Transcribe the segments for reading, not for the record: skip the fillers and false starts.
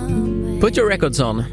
Put your records on.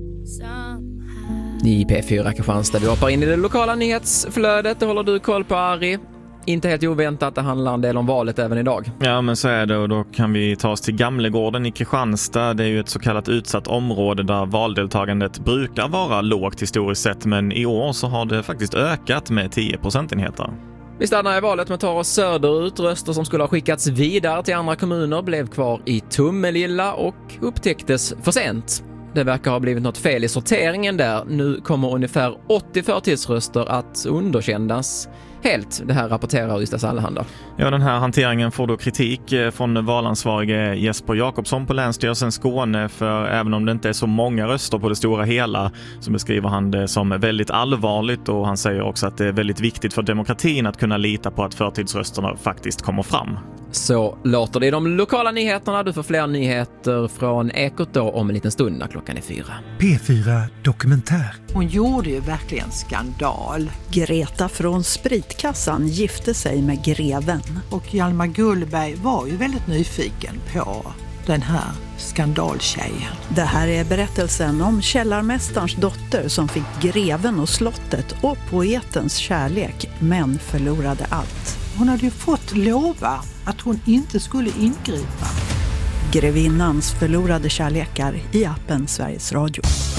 I P4 Kristianstad. Vi hoppar in i det lokala nyhetsflödet. Det håller du koll på, Ari. Inte helt oväntat, det handlar en del om valet även idag. Ja, men så är det, och då kan vi ta oss till Gamlegården i Kristianstad. Det är ju ett så kallat utsatt område där valdeltagandet brukar vara lågt historiskt sett, men i år så har det faktiskt ökat med 10 procentenheter. Vi stannar i valet med tar oss söderut. Röster som skulle ha skickats vidare till andra kommuner blev kvar i Tummelilla och upptäcktes för sent. Det verkar ha blivit något fel i sorteringen där. Nu kommer ungefär 80 förtidsröster att underkännas helt. Det här rapporterar Ystad Allehanda. Ja, den här hanteringen får då kritik från valansvarige Jesper Jakobsson på Länsstyrelsen Skåne, för även om det inte är så många röster på det stora hela så beskriver han det som väldigt allvarligt, och han säger också att det är väldigt viktigt för demokratin att kunna lita på att förtidsrösterna faktiskt kommer fram. Så låter det i de lokala nyheterna. Du får fler nyheter från Ekot då om en liten stund när klockan är 4. P4 Dokumentär. Hon gjorde ju verkligen skandal. Greta från Spritkassan gifte sig med greven. Och Hjalmar Gullberg var ju väldigt nyfiken på den här skandaltjejen. Det här är berättelsen om källarmästarens dotter som fick greven och slottet och poetens kärlek, men förlorade allt. Hon hade ju fått lova att hon inte skulle ingripa. Grevinnans förlorade kärlekar i appen Sveriges Radio.